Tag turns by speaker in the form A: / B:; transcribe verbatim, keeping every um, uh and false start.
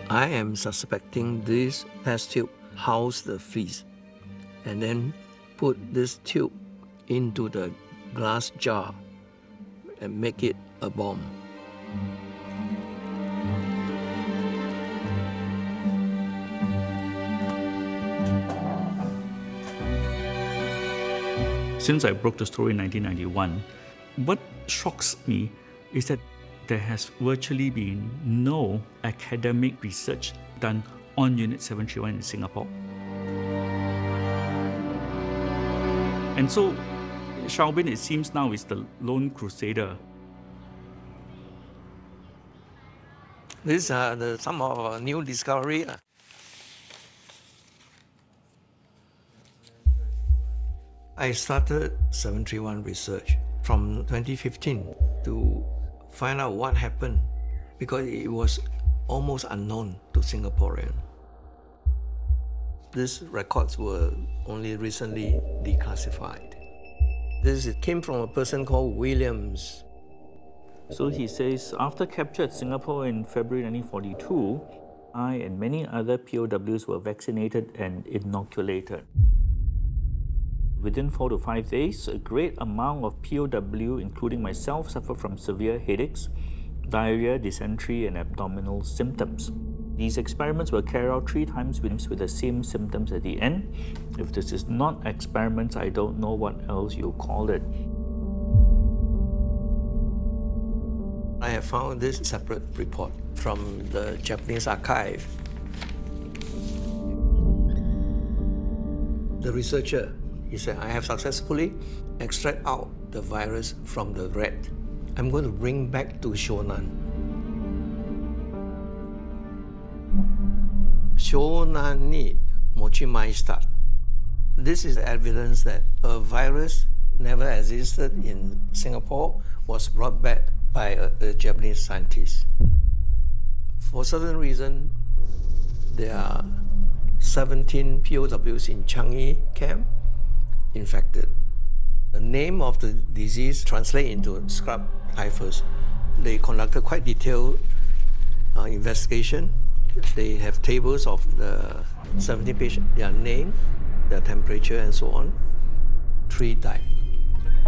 A: I am suspecting this test tube housed the fleas, and then put this tube into the glass jar and make it a bomb.
B: Since I broke the story in nineteen ninety-one, what shocks me is that there has virtually been no academic research done on Unit seven thirty-one in Singapore. And so, Chauvin, it seems now, is the lone crusader.
A: These are the, some of our new discovery. I started seven thirty-one research from twenty fifteen to find out what happened, because it was almost unknown to Singaporeans. These records were only recently declassified. This came from a person called Williams.
B: So he says, after capture at Singapore in February nineteen forty-two, I and many other P O Ws were vaccinated and inoculated. Within four to five days, a great amount of P O W, including myself, suffered from severe headaches, diarrhea, dysentery, and abdominal symptoms. These experiments were carried out three times with the same symptoms at the end. If this is not experiments, I don't know what else you call it.
A: I have found this separate report from the Japanese archive. The researcher, he said, I have successfully extracted out the virus from the rat. I'm going to bring back to Shonan. Shonan ni mochi maistat. This is evidence that a virus never existed in Singapore, was brought back by a, a Japanese scientist. For certain reason, there are seventeen P O Ws in Changi camp infected. The name of the disease translates into scrub typhus. They conducted quite detailed uh, investigation. They have tables of the seventeen patients, their name, their temperature, and so on. Three died.